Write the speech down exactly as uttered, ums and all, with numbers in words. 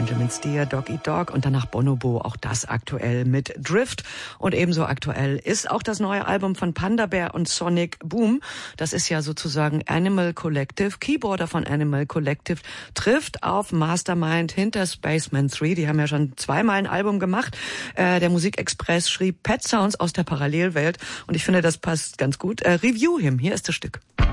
Benjamin's Dear Dog Eat Dog und danach Bonobo, auch das aktuell mit Drift. Und ebenso aktuell ist auch das neue Album von Panda Bear und Sonic Boom. Das ist ja sozusagen Animal Collective. Keyboarder von Animal Collective trifft auf Mastermind hinter Spaceman drei. Die haben ja schon zweimal ein Album gemacht. Äh, der Musikexpress schrieb Pet Sounds aus der Parallelwelt und ich finde, das passt ganz gut. Äh, Review Him, hier ist das Stück.